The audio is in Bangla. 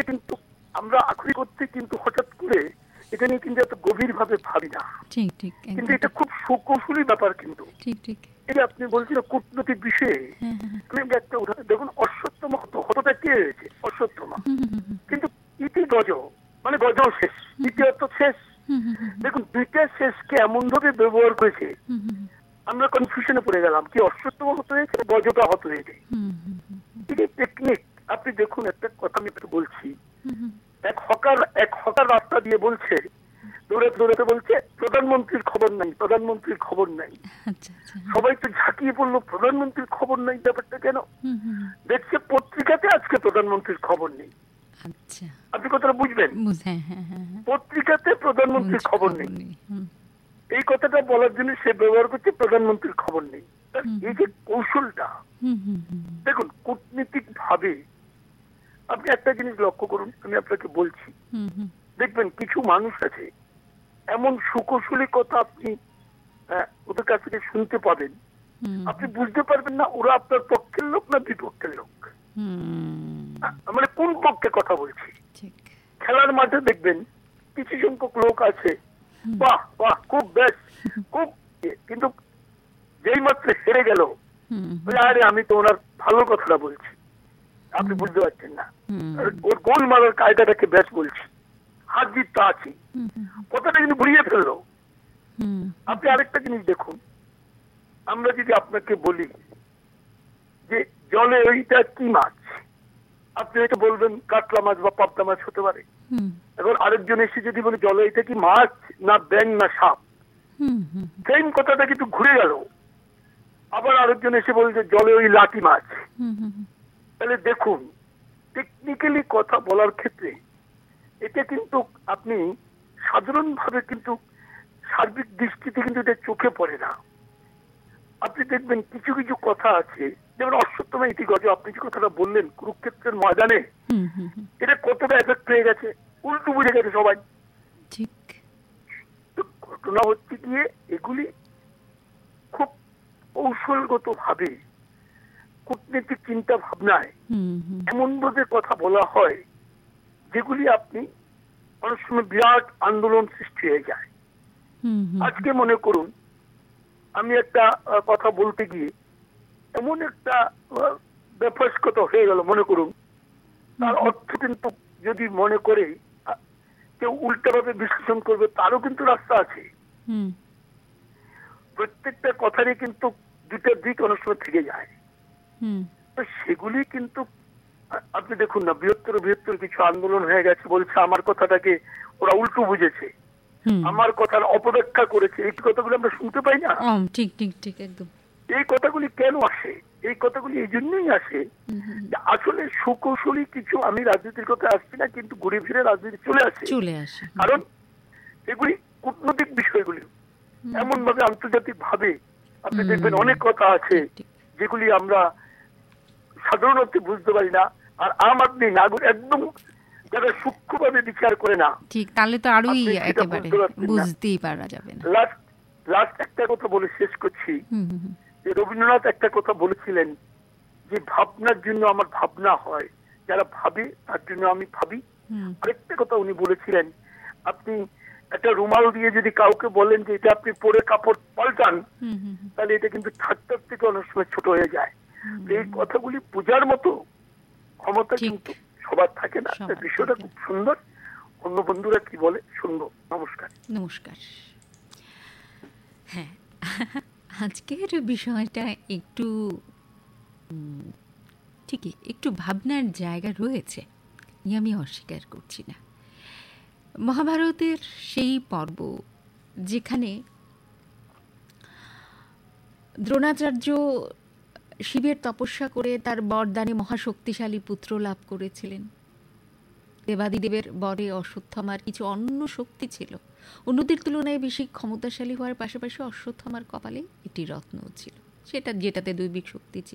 কিন্তু আমরা আক্ষরিক অর্থে কিন্তু হঠাৎ করে এটা নিয়ে কিন্তু এত গভীর ভাবে ভাবি না, কিন্তু এটা খুব সুকৌশলী ব্যাপার। কিন্তু এই যে আপনি বলছেন কূটনৈতিক বিষয়ে, আমি একটা উদাহরণ দেখুন, অশ্বত্থমা হতটা কে হয়েছে? অশ্বত্থমা। কিন্তু ইতি গজ মানে গজ শেষ, ইতি অর্থ শেষ। দেখুন দুইটা শেষকে এমন ভাবে ব্যবহার করেছে, আমরা কনফিউশনে পড়ে গেলাম কি অশ্বত্থমা হত হয়েছে গজটা হত হয়েছে। টেকনিক আপনি দেখুন, একটা কথা আমি একটু বলছি। এক হকার রাস্তা দিয়ে বলছে, দৌড়াতে বলছে প্রধানমন্ত্রীর খবর নাই, প্রধানমন্ত্রীর খবর নাই। সবাই তো ঝাঁকিয়ে পড়লো প্রধানমন্ত্রীর খবর নাই, ব্যাপারটা কেন? দেখছে পত্রিকাতে আজকে প্রধানমন্ত্রীর খবর নেই। আপনি কথাটা বুঝবেন, পত্রিকাতে প্রধানমন্ত্রীর খবর নেই। এই কথাটা বলার জন্য সে ব্যবহার করছে প্রধানমন্ত্রীর খবর নেই। এই যে কৌশলটা দেখুন কূটনীতিক ভাবে, আপনি একটা জিনিস লক্ষ্য করুন, আমি আপনাকে বলছি, দেখবেন কিছু মানুষ আছে এমন সুকৌশলী কথা আপনি ওদের কাছ থেকে শুনতে পাবেন, আপনি বুঝতে পারবেন না ওরা আপনার পক্ষের লোক না বিপক্ষের লোক, মানে কোন পক্ষে কথা বলছি। খেলার মাঠে দেখবেন কিছু সংখ্যক লোক আছে, বাহ বাহ খুব বেশ খুব, কিন্তু যেই মাত্র হেরে গেল আরে আমি তো ওনার ভালো কথাটা বলছি, আপনি বুঝতে পারছেন না, ওর গোল মারার কায়দাটাকে বেশ বলছি, হাত জিতটা আছে, কথাটা কিন্তু ঘুরিয়ে ফেললো। আপনি আরেকটা জিনিস দেখুন, আমরা যদি আপনাকে বলি যে জলে ওইটা কি মাছ, আপনি হয়তো বলবেন কাতলা মাছ বা পাবদা মাছ হতে পারে। এবার আরেকজন এসে যদি বলে জলে এটা কি মাছ না ব্যাঙ না সাপ, সেম কথাটা কিন্তু ঘুরে গেল। আবার আরেকজন এসে বলছে জলে ওই লাঠি মাছ। তাহলে দেখুন টেকনিক্যালি কথা বলার ক্ষেত্রে এটা কিন্তু আপনি সাধারণভাবে কিন্তু সার্বিক দৃষ্টিতে কিন্তু এটা চোখে পড়ে না। আপনি দেখবেন কিছু কিছু কথা আছে, যেমন অশ্বত্থমা ইতি গজ, আপনি যে কথাটা বললেন কুরুক্ষেত্রের ময়দানে, এটা কতটা এফেক্ট হয়ে গেছে, উল্টো বুঝে গেছে সবাই। ঘটনা হচ্ছে গিয়ে এগুলি খুব কৌশলগত ভাবে কূটনৈতিক চিন্তা ভাবনায় এমন ভাবে কথা বলা হয় যেগুলি আপনি অনেক সময় বিরাট আন্দোলন সৃষ্টি হয়ে যায়। আজকে মনে করুন আমি একটা কথা বলতে গিয়ে এমন একটা ব্যাপারগত হয়ে গেল, মনে করুন তার অর্থ কিন্তু যদি মনে করে কেউ উল্টাভাবে বিশ্লেষণ করবে তারও কিন্তু রাস্তা আছে। প্রত্যেকটা কথারই কিন্তু দুটা দিক অনেক সময় থেকে যায়, তো সেগুলি কিন্তু আপনি দেখুন না বৃহত্তর কিছু আন্দোলন হয়ে গেছে, বলছে আমার কথাটাকে ওরা উল্টো বুঝেছে, আমার কথার অপব্যাখ্যা করেছে, এই কথাগুলো আমরা শুনতে পাই না। ঠিক একদম। এই কথাগুলি কেন আসে? এই কথাগুলি এই জন্যই আসে যে আসলে সুকৌশলী কিছু, আমি রাজনীতির কথা আসছি না, কিন্তু ঘুরে ফিরে রাজনীতি চলে আসে, কারণ এগুলি কূটনৈতিক বিষয়গুলি এমন ভাবে আন্তর্জাতিক ভাবে আপনি দেখবেন অনেক কথা আছে যেগুলি আমরা সাধারণত বুঝতে পারি না, আর আম আদমি নাগরিক একদম যারা সূক্ষ্মভাবে বিচার করে না, ঠিক তাহলে তো আরোই একেবারে বুঝতেই পারা যাবে না। লাস্ট একটা কথা বলে শেষ করছি, যে রবীন্দ্রনাথ একটা কথা বলেছিলেন যে ভাবনার জন্য আমার ভাবনা হয়, যারা ভাবে তার জন্য আমি ভাবি। আরেকটা কথা উনি বলেছিলেন, আপনি একটা রুমাল দিয়ে যদি কাউকে বলেন যে এটা আপনি পরে কাপড় পাল্টান, তাহলে এটা কিন্তু ঠাট্টার থেকে অনেক সময় ছোট হয়ে যায়। এই কথাগুলি বোঝার মতো ক্ষমতা কিন্তু সবার থাকে না। বিষয়টা খুব সুন্দর, অন্য বন্ধুরা কি বলে শুনবো। নমস্কার। হ্যাঁ, আজকের বিষয়টা একটু ঠিকই একটু ভাবনার জায়গা রয়েছে, আমি অস্বীকার করছি না। মহাভারতের সেই পর্ব যেখানে দ্রোণাচার্য শিবের তপস্যা করে তার বরদানে মহাশক্তিশালী পুত্র লাভ করেছিলেন, দেবাদিদেবের বরে অশ্বত্থামার কিছু অন্য শক্তি ছিল, অন্যদের তুলনায় বেশি ক্ষমতাশালী হওয়ার পাশাপাশি অশ্বত্থামার কপালে একটি রত্নও ছিল, যেটাতে দৈবিক শক্তি ছিল।